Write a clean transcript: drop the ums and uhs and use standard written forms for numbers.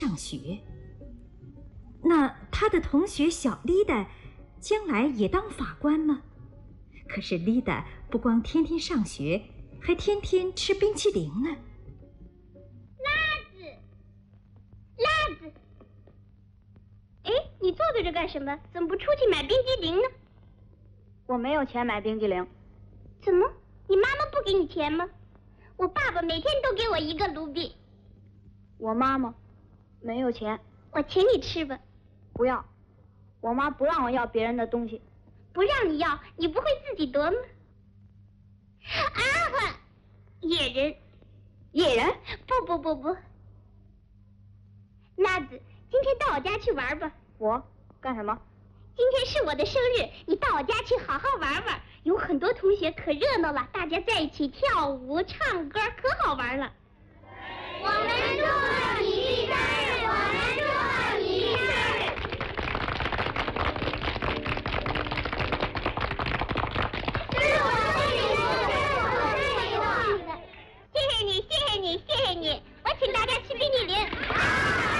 上学。那他的同学小丽达将来也当法官吗？可是丽达不光天天上学，还天天吃冰淇淋呢。 辣子，哎，你坐在这干什么？怎么不出去买冰激凌呢？ 我没有钱买冰激凌。 怎么？你妈妈不给你钱吗？我爸爸每天都给我1个卢比。 我妈妈没有钱。 我请你吃吧。 不要，我妈不让我要别人的东西。 不让你要，你不会自己夺吗？啊哈！野人。 野人？ 不。辣子，今天到我家去玩吧。 我干什么？ 今天是我的生日，你到我家去好好玩玩。有很多同学，可热闹了，大家在一起跳舞、唱歌，可好玩了。我们祝贺你的生日，我们祝贺你的生日。是我的生日，谢谢你，我请大家吃冰淇淋。